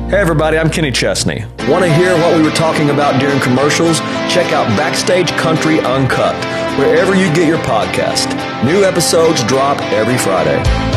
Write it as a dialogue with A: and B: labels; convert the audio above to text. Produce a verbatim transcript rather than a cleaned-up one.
A: Hey everybody, I'm Kenny Chesney. Want to hear what we were talking about during commercials? Check out Backstage Country Uncut, wherever you get your podcast. New episodes drop every Friday.